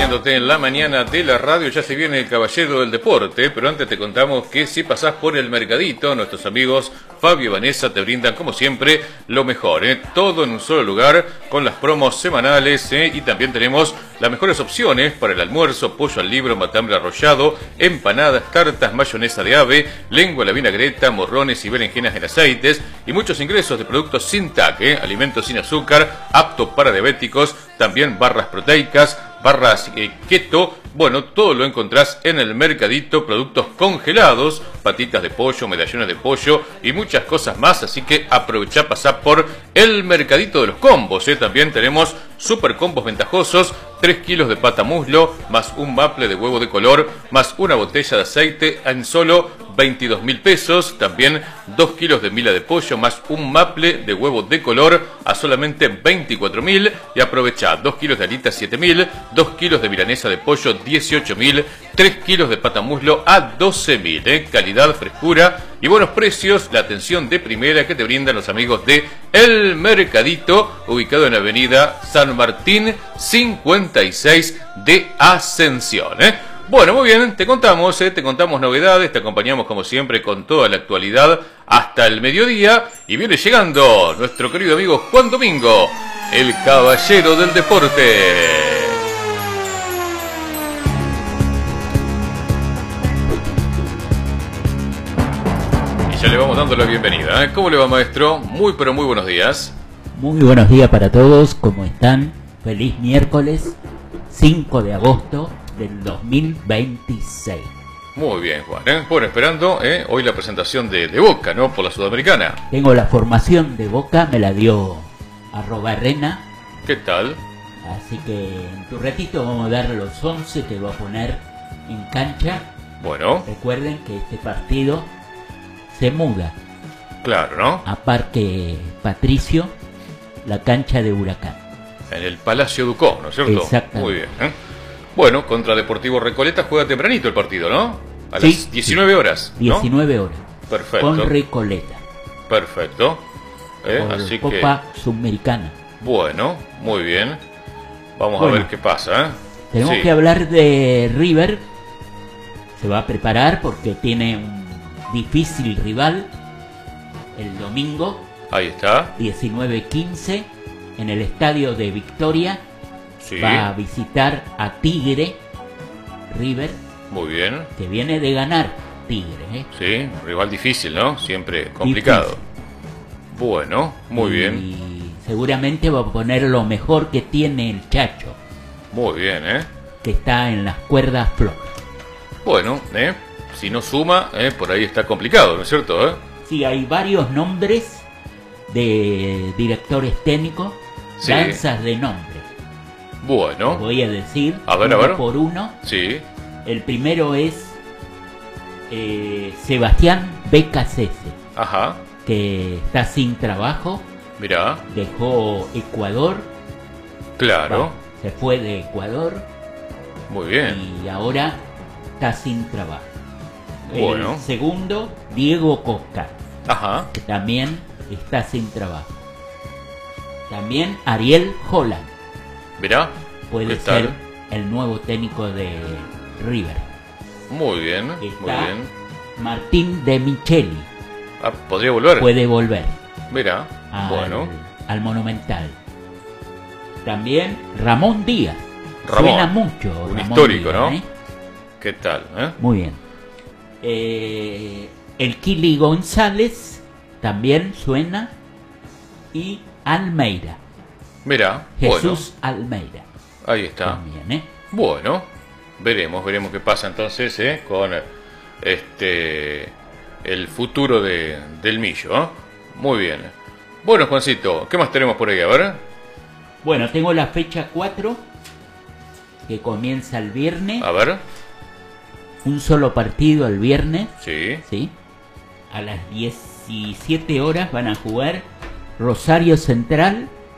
acompañándote en la mañana de la radio. Ya se viene el caballero del deporte, pero antes te contamos que si pasás por el mercadito, nuestros amigos Fabio y Vanessa te brindan como siempre lo mejor, todo en un solo lugar con las promos semanales, y también tenemos las mejores opciones para el almuerzo: pollo al libro, matambre arrollado, empanadas, tartas, mayonesa de ave, lengua a la vinagreta, morrones y berenjenas en aceites y muchos ingresos de productos sin TAC, alimentos sin azúcar, apto para diabéticos, también barras proteicas, barras keto. Bueno, todo lo encontrás en el mercadito, productos congelados, patitas de pollo, medallones de pollo y muchas cosas más, así que aprovechá, pasá por el mercadito de los combos, También tenemos super combos ventajosos: 3 kilos de pata muslo, más un maple de huevo de color, más una botella de aceite en solo 22.000 pesos. También 2 kilos de mila de pollo, más un maple de huevo de color a solamente 24.000. Y aprovechá 2 kilos de alitas 7.000, 2 kilos de milanesa de pollo 18.000, 3 kilos de pata muslo a 12.000. Calidad, frescura y buenos precios, la atención de primera que te brindan los amigos de El Mercadito, ubicado en la avenida San Martín 56 de Ascensión. Bueno, muy bien, te contamos novedades, te acompañamos como siempre con toda la actualidad hasta el mediodía, y viene llegando nuestro querido amigo Juan Domingo, el caballero del deporte. Ya le vamos dando la bienvenida. ¿Cómo le va, maestro? Muy pero muy buenos días. Muy buenos días para todos, ¿cómo están? Feliz miércoles 5 de agosto del 2026. Muy bien, Juan. Bueno, esperando hoy la presentación de Boca, ¿no? Por la Sudamericana. Tengo la formación de Boca, me la dio @Rena. ¿Qué tal? Así que en tu ratito vamos a dar los 11 que va a poner en cancha. Bueno. Recuerden que este partido se muda. Claro, ¿no? A Parque Patricio, la cancha de Huracán. En el Palacio Ducó, ¿no es cierto? Exactamente. Muy bien. Bueno, contra Deportivo Recoleta juega tempranito el partido, ¿no? A Sí, las 19 horas, ¿no? 19 horas. Perfecto. Con Recoleta. Perfecto. Por Así Copa que... Sudamericana. Bueno, muy bien. Vamos a ver qué pasa, Tenemos que hablar de River. Se va a preparar porque tiene un difícil rival el domingo. Ahí está. 19-15 en el estadio de Victoria. Sí. Va a visitar a Tigre. River. Muy bien. Que viene de ganar Tigre. Sí, rival difícil, ¿no? Siempre complicado. Difícil. Bueno, muy bien. Y seguramente va a poner lo mejor que tiene el Chacho. Muy bien, que está en las cuerdas flojas. Bueno, si no suma, por ahí está complicado, ¿no es cierto? Sí, hay varios nombres de directores técnicos, sí. Danzas de nombre. Bueno. Lo voy a decir a ver. por uno. Sí. El primero es Sebastián Becasese. Ajá. Que está sin trabajo. Mirá. Dejó Ecuador. Claro. Se fue de Ecuador. Muy bien. Y ahora está sin trabajo. Bueno. El segundo, Diego Coca. Ajá. Que también está sin trabajo. También Ariel Holland. Mirá. Puede ser el nuevo técnico de River. Muy bien, está muy bien. Martín de Micheli. Ah, ¿podría volver? Puede volver. Mirá, bueno. Al Monumental. También Ramón Díaz. Ramón. Suena mucho. Un Ramón histórico, Díaz, ¿no? ¿Qué tal? Muy bien. El Kili González también suena. Y Almeida. Mirá, Jesús Almeida. Ahí está. También, Bueno, veremos qué pasa entonces con el futuro del Millo. Muy bien. Bueno, Juancito, ¿qué más tenemos por ahí? A ver. Bueno, tengo la fecha 4 que comienza el viernes. A ver. Un solo partido el viernes. Sí. A las 17 horas van a jugar Rosario Central